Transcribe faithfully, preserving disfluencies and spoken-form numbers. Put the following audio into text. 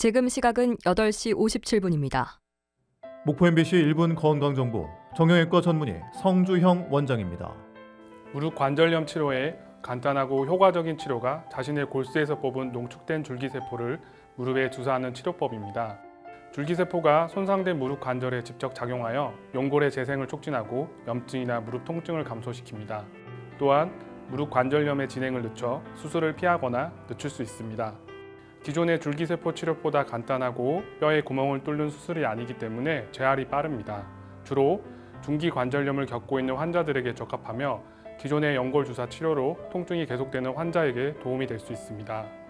지금 시각은 여덟 시 오십칠 분입니다. 목포 엠비씨 일 분 건강정보 정형외과 전문의 성주형 원장입니다. 무릎 관절염 치료에 간단하고 효과적인 치료가 자신의 골수에서 뽑은 농축된 줄기세포를 무릎에 주사하는 치료법입니다. 줄기세포가 손상된 무릎 관절에 직접 작용하여 연골의 재생을 촉진하고 염증이나 무릎 통증을 감소시킵니다. 또한 무릎 관절염의 진행을 늦춰 수술을 피하거나 늦출 수 있습니다. 기존의 줄기세포 치료보다 간단하고 뼈에 구멍을 뚫는 수술이 아니기 때문에 재활이 빠릅니다. 주로 중기 관절염을 겪고 있는 환자들에게 적합하며 기존의 연골 주사 치료로 통증이 계속되는 환자에게 도움이 될 수 있습니다.